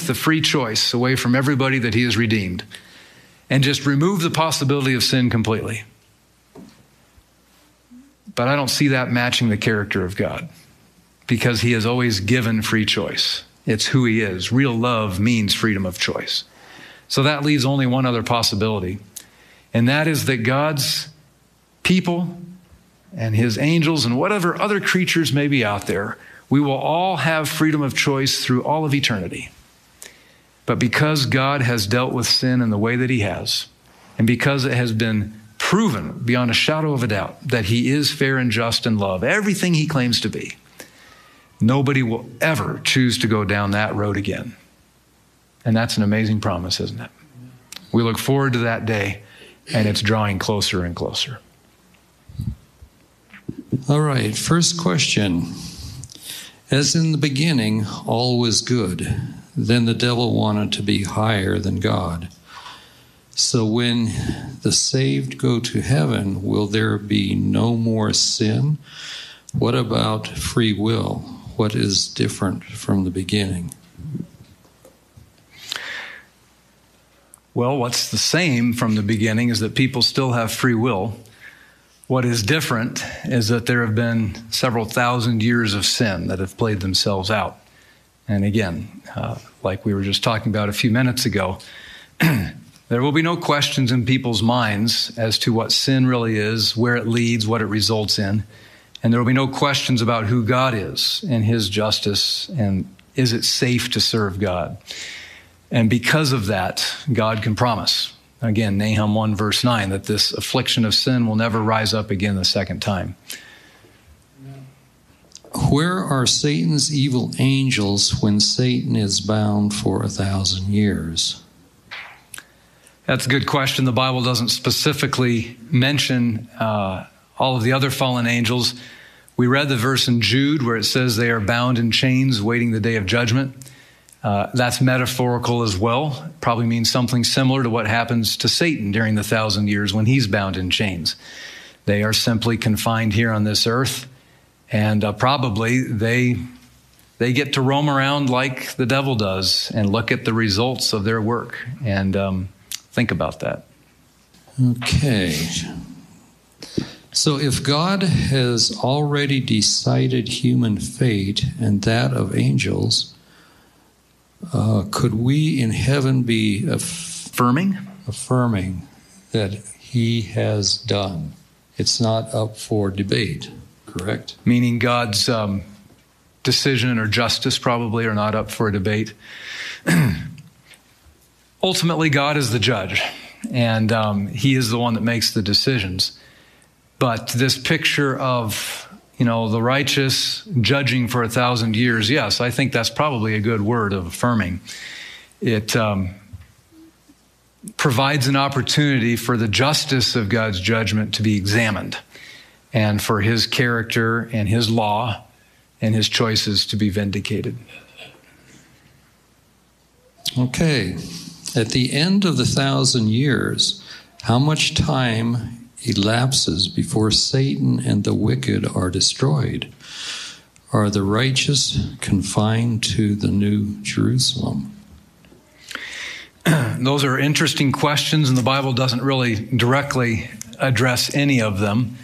yank the free choice away from everybody that he has redeemed and just remove the possibility of sin completely. But I don't see that matching the character of God, because he has always given free choice. It's who he is. Real love means freedom of choice. So that leaves only one other possibility, and that is that God's people and his angels and whatever other creatures may be out there, we will all have freedom of choice through all of eternity. But because God has dealt with sin in the way that he has, and because it has been proven beyond a shadow of a doubt that he is fair and just and love, everything he claims to be, nobody will ever choose to go down that road again. And that's an amazing promise, isn't it? We look forward to that day, and it's drawing closer and closer. All right, first question. As in the beginning, all was good. Then the devil wanted to be higher than God. So when the saved go to heaven, will there be no more sin? What about free will? What is different from the beginning? Well, what's the same from the beginning is that people still have free will. What is different is that there have been several thousand years of sin that have played themselves out. And again, like we were just talking about a few minutes ago, there will be no questions in people's minds as to what sin really is, where it leads, what it results in. And there will be no questions about who God is and his justice, and is it safe to serve God. And because of that, God can promise, again, Nahum 1 verse 9, that this affliction of sin will never rise up again the second time. Where are Satan's evil angels when Satan is bound for 1,000 years? That's a good question. The Bible doesn't specifically mention all of the other fallen angels. We read the verse in Jude where it says they are bound in chains waiting the day of judgment. That's metaphorical as well. Probably means something similar to what happens to Satan during the 1,000 years when he's bound in chains. They are simply confined here on this earth, and probably they get to roam around like the devil does and look at the results of their work and think about that. Okay. So if God has already decided human fate and that of angels, could we in heaven be affirming that he has done? It's not up for debate, correct? Meaning God's decision or justice probably are not up for a debate. Ultimately, God is the judge, and he is the one that makes the decisions. But this picture of, the righteous judging for 1,000 years, yes, I think that's probably a good word of affirming. It provides an opportunity for the justice of God's judgment to be examined, and for his character and his law and his choices to be vindicated. Okay. At the end of the 1,000 years, how much time elapses before Satan and the wicked are destroyed? Are the righteous confined to the New Jerusalem? Those are interesting questions, and the Bible doesn't really directly address any of them.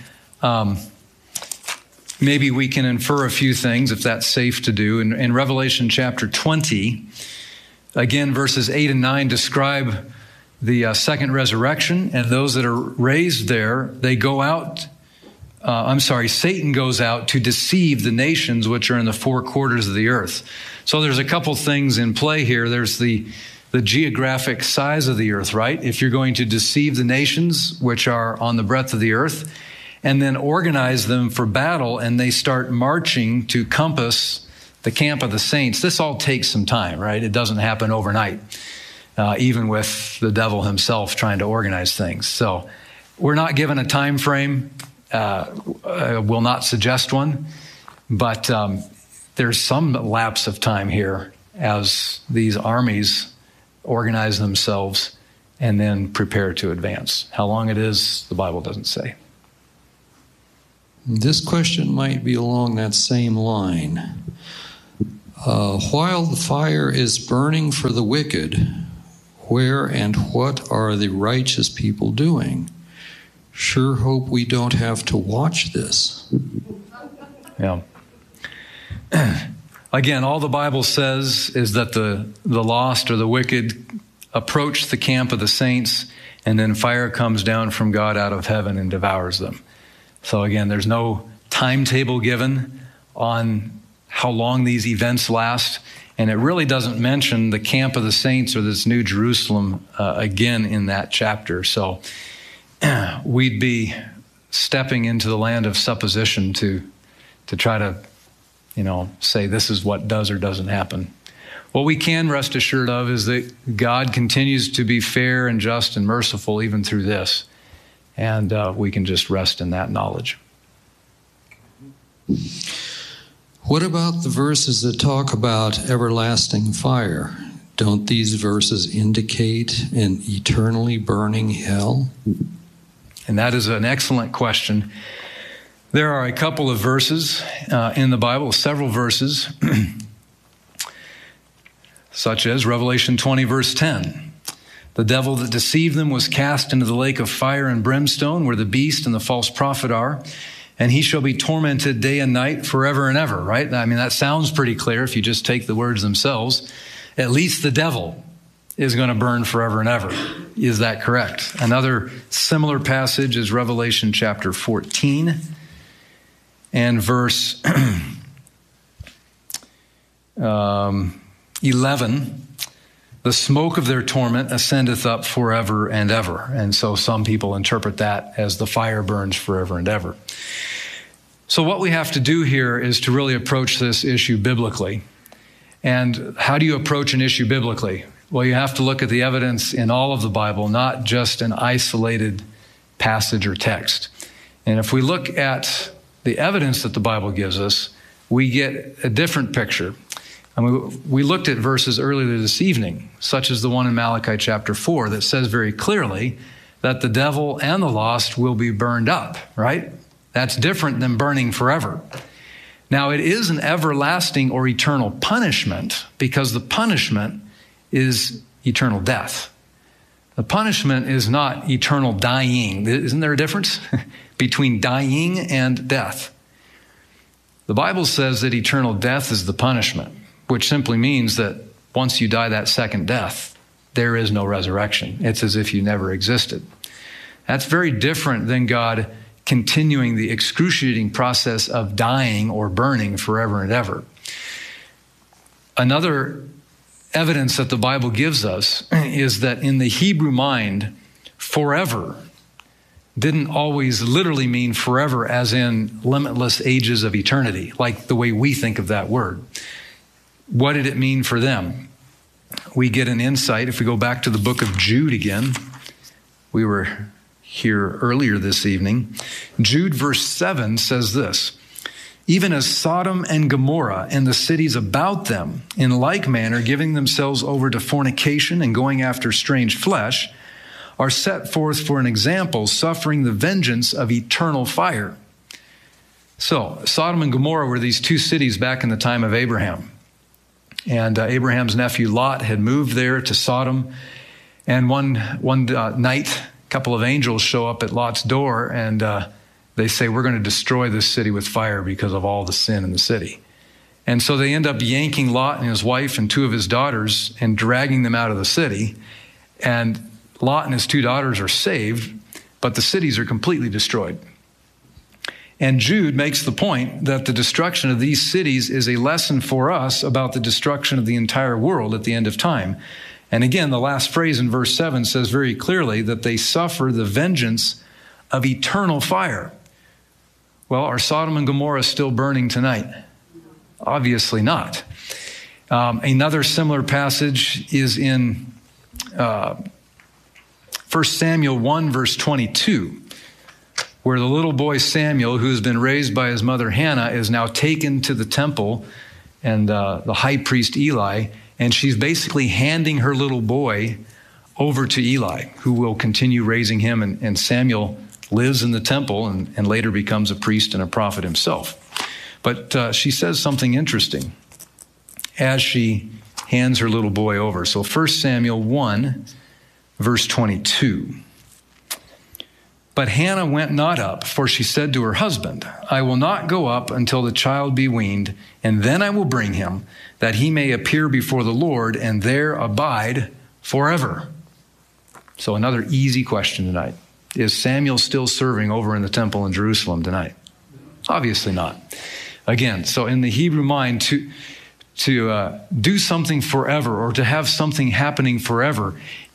Maybe we can infer a few things, if that's safe to do. In Revelation chapter 20, again, verses 8 and 9 describe the second resurrection, and those that are raised there, they go out. Satan goes out to deceive the nations which are in the four quarters of the earth. So there's a couple things in play here. There's the geographic size of the earth, right? If you're going to deceive the nations which are on the breadth of the earth, and then organize them for battle, and they start marching to compass the camp of the saints, this all takes some time, right? It doesn't happen overnight, even with the devil himself trying to organize things. So we're not given a time frame. Will not suggest one, but there's some lapse of time here as these armies organize themselves and then prepare to advance. How long it is, the Bible doesn't say. This question might be along that same line. While the fire is burning for the wicked, where and what are the righteous people doing? Sure hope we don't have to watch this. Yeah. Again, all the Bible says is that the lost or the wicked approach the camp of the saints, and then fire comes down from God out of heaven and devours them. So again, there's no timetable given on how long these events last, and it really doesn't mention the camp of the saints or this New Jerusalem again in that chapter. So we'd be stepping into the land of supposition to try to say this is what does or doesn't happen. What we can rest assured of is that God continues to be fair and just and merciful even through this. And we can just rest in that knowledge. What about the verses that talk about everlasting fire? Don't these verses indicate an eternally burning hell? And that is an excellent question. There are a couple of verses in the Bible, several verses, such as Revelation 20, verse 10. The devil that deceived them was cast into the lake of fire and brimstone, where the beast and the false prophet are, and he shall be tormented day and night forever and ever, right? I mean, that sounds pretty clear if you just take the words themselves. At least the devil is going to burn forever and ever. Is that correct? Another similar passage is Revelation chapter 14. And verse 11, the smoke of their torment ascendeth up forever and ever. And so some people interpret that as the fire burns forever and ever. So what we have to do here is to really approach this issue biblically. And how do you approach an issue biblically? Well, you have to look at the evidence in all of the Bible, not just an isolated passage or text. And if we look at the evidence that the Bible gives us, we get a different picture. I mean, we looked at verses earlier this evening, such as the one in Malachi chapter 4 that says very clearly that the devil and the lost will be burned up, right? That's different than burning forever. Now, it is an everlasting or eternal punishment because the punishment is eternal death. The punishment is not eternal dying. Isn't there a difference between dying and death? The Bible says that eternal death is the punishment, which simply means that once you die that second death, there is no resurrection. It's as if you never existed. That's very different than God continuing the excruciating process of dying or burning forever and ever. Another evidence that the Bible gives us is that in the Hebrew mind, forever didn't always literally mean forever as in limitless ages of eternity, like the way we think of that word. What did it mean for them? We get an insight if we go back to the book of Jude again. We were here earlier this evening. Jude verse 7 says this: even as Sodom and Gomorrah and the cities about them, in like manner giving themselves over to fornication and going after strange flesh, are set forth for an example, suffering the vengeance of eternal fire. So, Sodom and Gomorrah were these two cities back in the time of Abraham. And Abraham's nephew Lot had moved there to Sodom. And one night, a couple of angels show up at Lot's door and they say, we're going to destroy this city with fire because of all the sin in the city. And so they end up yanking Lot and his wife and two of his daughters and dragging them out of the city. And Lot and his two daughters are saved, but the cities are completely destroyed. And Jude makes the point that the destruction of these cities is a lesson for us about the destruction of the entire world at the end of time. And again, the last phrase in verse 7 says very clearly that they suffer the vengeance of eternal fire. Well, are Sodom and Gomorrah still burning tonight? Obviously not. Another similar passage is in 1 Samuel 1, verse 22, where the little boy Samuel, who has been raised by his mother Hannah, is now taken to the temple and the high priest Eli, and she's basically handing her little boy over to Eli, who will continue raising him, and Samuel lives in the temple and later becomes a priest and a prophet himself. But she says something interesting. as she hands her little boy over. So 1 Samuel 1, verse 22. But Hannah went not up, for she said to her husband, I will not go up until the child be weaned, and then I will bring him, that he may appear before the Lord, and there abide forever. So another easy question tonight. Is Samuel still serving over in the temple in Jerusalem tonight? Obviously not. Again, so in the Hebrew mind, to do something forever or to have something happening forever,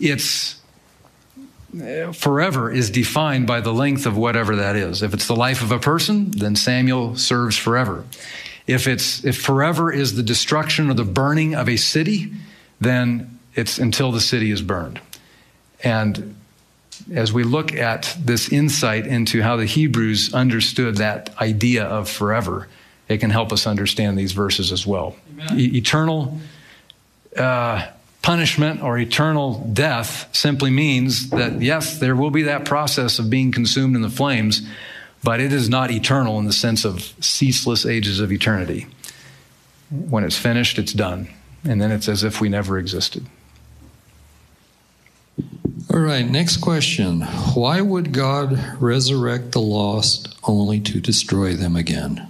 forever is defined by the length of whatever that is. If it's the life of a person, then Samuel serves forever. If forever is the destruction or the burning of a city, then it's until the city is burned. And as we look at this insight into how the Hebrews understood that idea of forever, it can help us understand these verses as well. Eternal punishment or eternal death simply means that, yes, there will be that process of being consumed in the flames, but it is not eternal in the sense of ceaseless ages of eternity. When it's finished, it's done. And then it's as if we never existed. All right, next question. Why would God resurrect the lost only to destroy them again?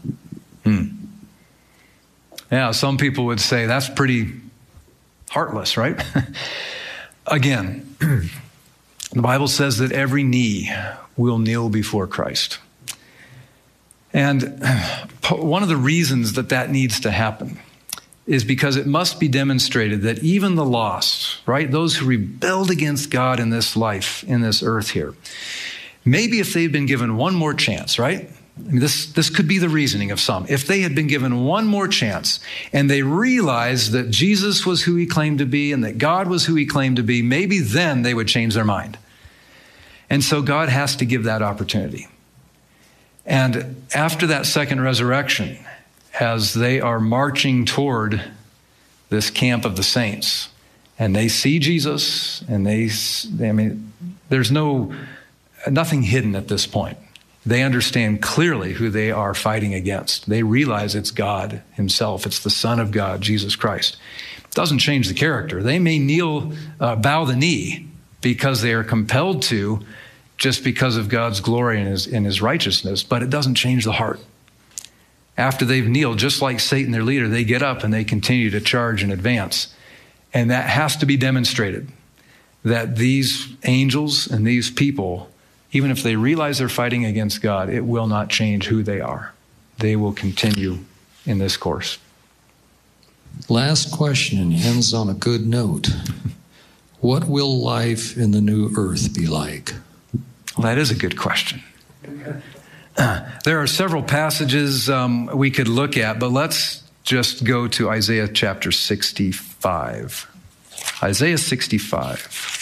Yeah, some people would say that's pretty heartless, right? Again, the Bible says that every knee will kneel before Christ. And one of the reasons that needs to happen is because it must be demonstrated that even the lost, right, those who rebelled against God in this life, in this earth here, maybe if they'd been given one more chance, right? I mean, this could be the reasoning of some. If they had been given one more chance and they realized that Jesus was who he claimed to be and that God was who he claimed to be, maybe then they would change their mind. And so God has to give that opportunity. And after that second resurrection, as they are marching toward this camp of the saints, and they see Jesus, and there's nothing hidden at this point. They understand clearly who they are fighting against. They realize it's God himself. It's the Son of God, Jesus Christ. It doesn't change the character. They may bow the knee because they are compelled to, just because of God's glory and his righteousness, but it doesn't change the heart. After they've kneeled, just like Satan, their leader, they get up and they continue to charge and advance. And that has to be demonstrated, that these angels and these people, even if they realize they're fighting against God, it will not change who they are. They will continue in this course. Last question ends on a good note. What will life in the new earth be like? Well, that is a good question. There are several passages we could look at, but let's just go to Isaiah chapter 65. Isaiah 65.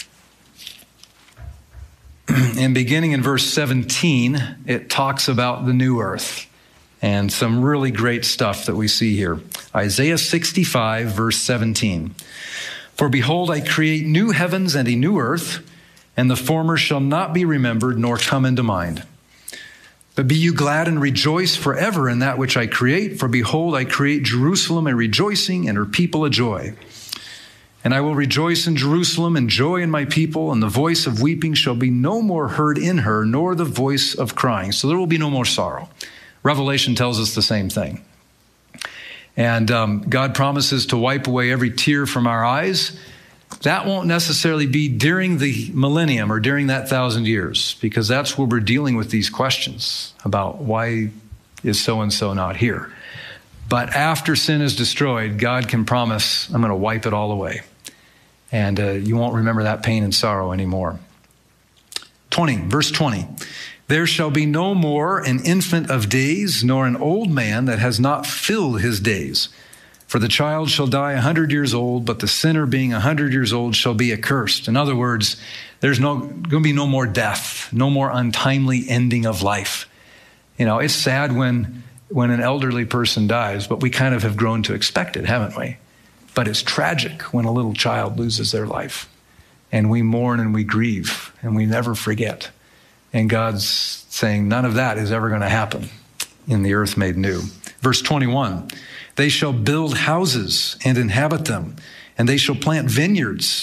And beginning in verse 17, it talks about the new earth and some really great stuff that we see here. Isaiah 65, verse 17. For behold, I create new heavens and a new earth, and the former shall not be remembered nor come into mind. But be you glad and rejoice forever in that which I create. For behold, I create Jerusalem a rejoicing and her people a joy. And I will rejoice in Jerusalem and joy in my people, and the voice of weeping shall be no more heard in her, nor the voice of crying. So there will be no more sorrow. Revelation tells us the same thing. And God promises to wipe away every tear from our eyes. That won't necessarily be during the millennium or during that 1,000 years, because that's where we're dealing with these questions about why is so-and-so not here. But after sin is destroyed, God can promise, I'm going to wipe it all away. And you won't remember that pain and sorrow anymore. Verse 20. There shall be no more an infant of days, nor an old man that has not filled his days. For the child shall die 100 years old, but the sinner being 100 years old shall be accursed. In other words, there's going to be no more death, no more untimely ending of life. You know, it's sad when an elderly person dies, but we kind of have grown to expect it, haven't we? But it's tragic when a little child loses their life. And we mourn and we grieve and we never forget. And God's saying none of that is ever going to happen in the earth made new. Verse 21, They shall build houses and inhabit them, and they shall plant vineyards